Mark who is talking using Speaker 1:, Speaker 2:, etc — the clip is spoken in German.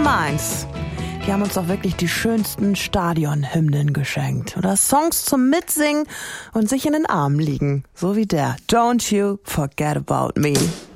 Speaker 1: Minds. Die haben uns doch wirklich die schönsten Stadionhymnen geschenkt. Oder Songs zum Mitsingen und sich in den Armen liegen. So wie der Don't You Forget About Me.